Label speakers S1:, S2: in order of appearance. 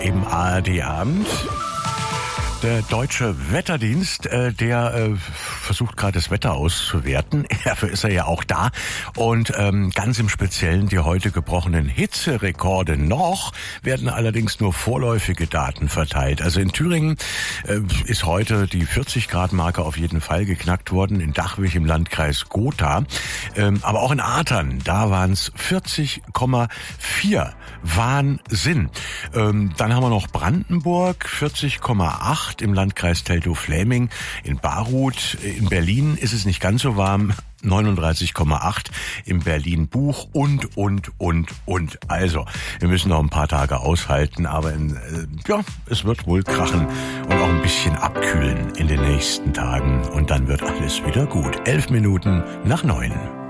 S1: im ARD-Abend. Der Deutsche Wetterdienst, der versucht gerade das Wetter auszuwerten. Dafür ist er ja auch da. Und ganz im Speziellen die heute gebrochenen Hitzerekorde noch werden allerdings nur vorläufige Daten verteilt. Also in Thüringen ist heute die 40-Grad-Marke auf jeden Fall geknackt worden. In Dachwig im Landkreis Gotha. Aber auch in Artern, da waren es 40,4. Wahnsinn. Dann haben wir noch Brandenburg, 40,8 im Landkreis Teltow-Fläming. In Baruth, in Berlin ist es nicht ganz so warm, 39,8 im Berlin-Buch und. Also, wir müssen noch ein paar Tage aushalten, aber es wird wohl krachen und auch ein bisschen abkühlen in den nächsten Tagen und dann wird alles wieder gut. 11 Minuten nach 9.